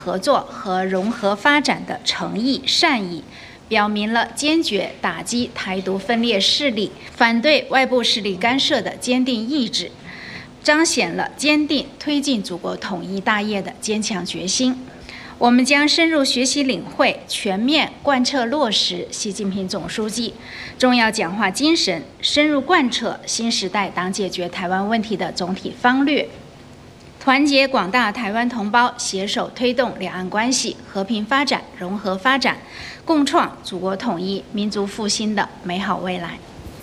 合作和融合发展的诚意善意，表明了坚决打击台独分裂势力、反对外部势力干涉的坚定意志，彰显了坚定推进祖国统一大业的坚强决心。我们将深入学习领会，全面贯彻落实习近平总书记重要讲话精神，深入贯彻新时代党解决台湾问题的总体方略，团结广大台湾同胞，携手推动两岸关系和平发展、融合发展，共创祖国统一、民族复兴的美好未来。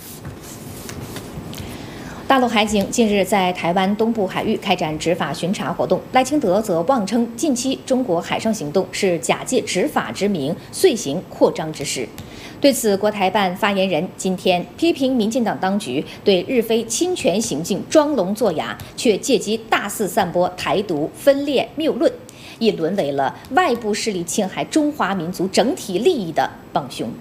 大陆海警近日在台湾东部海域开展执法巡查活动，赖清德则妄称近期中国海上行动是假借执法之名遂行扩张之势。对此，国台办发言人今天批评民进党当局对日非侵权行径装聋作哑，却借机大肆散播台独分裂谬论，已沦为了外部势力侵害中华民族整体利益的帮凶。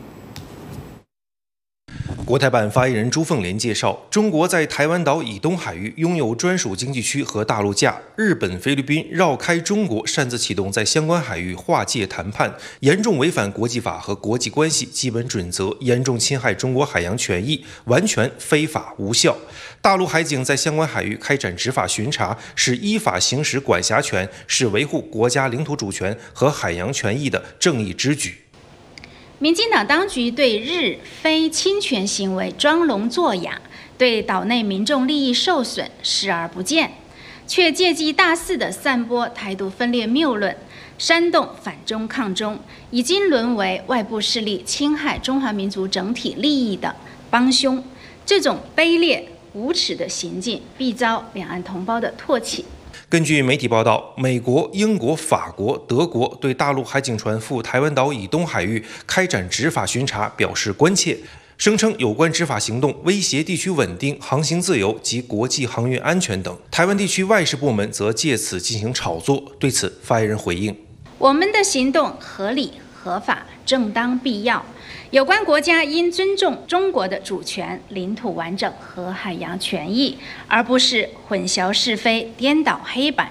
国台办发言人朱凤莲介绍，中国在台湾岛以东海域拥有专属经济区和大陆架，日本、菲律宾绕开中国，擅自启动在相关海域划界谈判，严重违反国际法和国际关系基本准则，严重侵害中国海洋权益，完全非法无效。大陆海警在相关海域开展执法巡查，是依法行使管辖权，是维护国家领土主权和海洋权益的正义之举。 民进党当局对日非侵权行为装聋作哑，对岛内民众利益受损视而不见，却借机大肆地散播台独分裂谬论，煽动反中抗中，已经沦为外部势力侵害中华民族整体利益的帮凶。这种卑劣无耻的行径，必遭两岸同胞的唾弃。 根据媒体报道，美国、英国、法国、德国对大陆海警船赴台湾岛以东海域开展执法巡查表示关切，声称有关执法行动威胁地区稳定、航行自由及国际航运安全等。台湾地区外事部门则借此进行炒作。对此，发言人回应： 我们的行动合理、合法、正当、必要。有关国家应尊重中国的主权、领土完整和海洋权益，而不是混淆是非、颠倒黑白。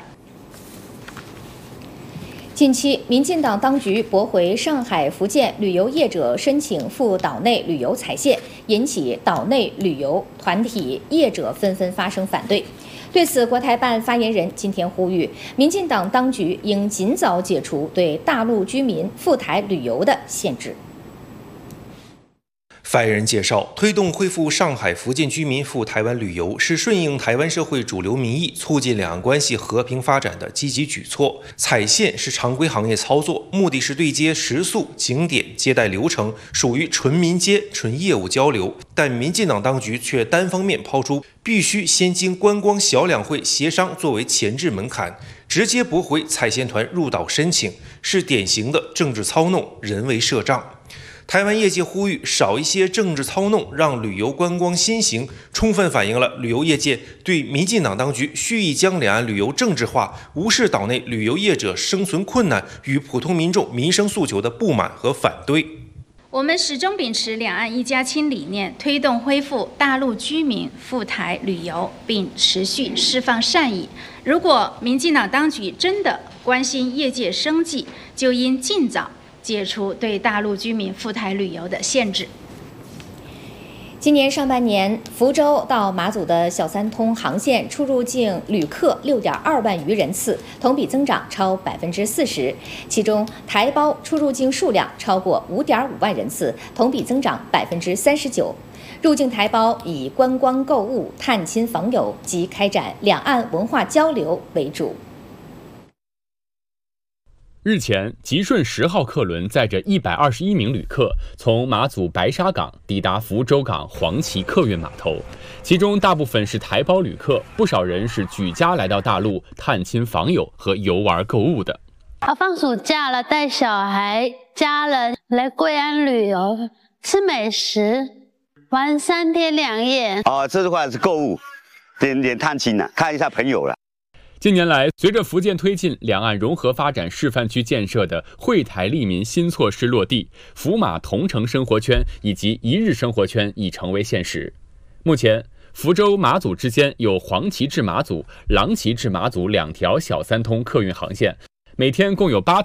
近期，民进党当局驳回上海、福建旅游业者申请赴岛内旅游踩线，引起岛内旅游团体业者纷纷发声反对。对此，国台办发言人今天呼吁，民进党当局应尽早解除对大陆居民赴台旅游的限制。 发言人介绍，推动恢复上海、福建居民赴台湾旅游，是顺应台湾社会主流民意、促进两岸关系和平发展的积极举措。踩线是常规行业操作，目的是对接食宿、景点、接待流程，属于纯民间、纯业务交流。但民进党当局却单方面抛出必须先经观光小两会协商作为前置门槛，直接驳回踩线团入岛申请，是典型的政治操弄、人为设障。台湾业界呼吁少一些政治操弄，让旅游观光先行，充分反映了旅游业界对民进党当局蓄意将两岸旅游政治化、无视岛内旅游业者生存困难与普通民众民生诉求的不满和反对。 我们始终秉持两岸一家亲理念，推动恢复大陆居民赴台旅游，并持续释放善意。如果民进党当局真的关心业界生计，就应尽早解除对大陆居民赴台旅游的限制。 今年上半年，福州到马祖的小三通航线出入境旅客6.2万余人次，同比增长超40%。其中，台胞出入境数量超过5.5万人次，同比增长39%。入境台胞以观光购物、探亲访友及开展两岸文化交流为主。 日前，吉顺10号客轮载着121名旅客从马祖白沙港抵达福州港黄岐客运码头，其中大部分是台胞旅客，不少人是举家来到大陆探亲访友和游玩购物的。 放暑假了，带小孩、家人来贵安旅游，吃美食，玩3天2夜。 这的话是购物，点探亲了，看一下朋友了。 近年来，随着福建推进两岸融合发展示范区建设的惠台利民新措施落地，福马同城生活圈以及一日生活圈已成为现实。目前，福州马祖之间有黄岐至马祖、郎岐至马祖2条小三通客运航线，每天共有8